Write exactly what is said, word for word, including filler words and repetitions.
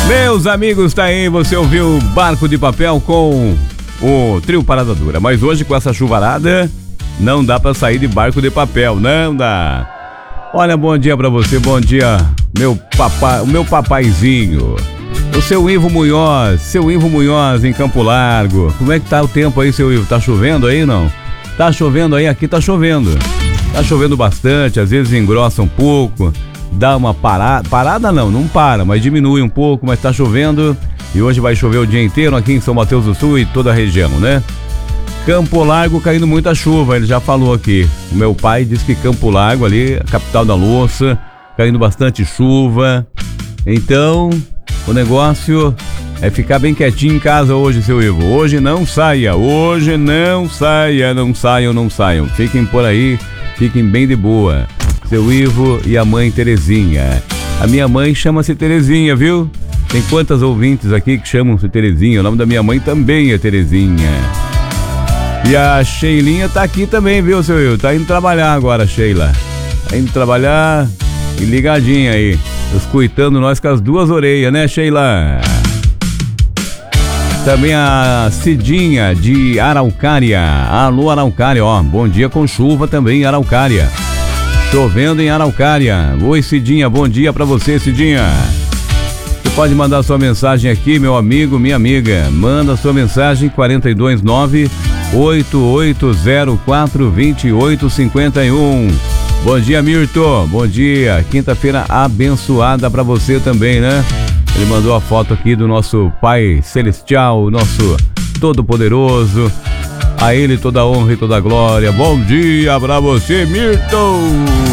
Meus amigos, tá aí, você ouviu Barco de Papel com o trio Parada Dura. Mas hoje com essa chuvarada, não dá pra sair de barco de papel, não dá. Olha, bom dia pra você, bom dia, meu papai, o meu papaizinho. O seu Ivo Munhoz, seu Ivo Munhoz em Campo Largo. Como é que tá o tempo aí, seu Ivo? Tá chovendo aí, não? Tá chovendo aí? Aqui tá chovendo. Tá chovendo bastante, às vezes engrossa um pouco, dá uma parada. Parada não, não para, mas diminui um pouco, mas tá chovendo. E hoje vai chover o dia inteiro aqui em São Mateus do Sul e toda a região, né? Campo Largo caindo muita chuva, ele já falou aqui. O meu pai disse que Campo Largo ali, a capital da louça, caindo bastante chuva. Então, o negócio é ficar bem quietinho em casa hoje, seu Ivo. Hoje não saia, hoje não saia, não saiam, não saiam. Fiquem por aí, fiquem bem de boa. Seu Ivo e a mãe Terezinha. A minha mãe chama-se Terezinha, viu? Tem quantas ouvintes aqui que chamam-se Terezinha? O nome da minha mãe também é Terezinha. E a Sheilinha tá aqui também, viu, seu Ivo? Tá indo trabalhar agora, Sheila. Tá indo trabalhar e ligadinha aí. Escutando nós com as duas orelhas, né, Sheila? Também a Cidinha de Araucária. Alô, Araucária, ó. Bom dia com chuva também em Araucária. Chovendo em Araucária. Oi, Cidinha, bom dia pra você, Cidinha. Você pode mandar sua mensagem aqui, meu amigo, minha amiga. Manda sua mensagem quatro dois nove, oito oito zero quatro, dois oito cinco um. Bom dia, Mirto. Bom dia. Quinta-feira abençoada pra você também, né? Ele mandou a foto aqui do nosso Pai Celestial, nosso Todo-Poderoso. A ele toda a honra e toda a glória. Bom dia pra você, Mirto.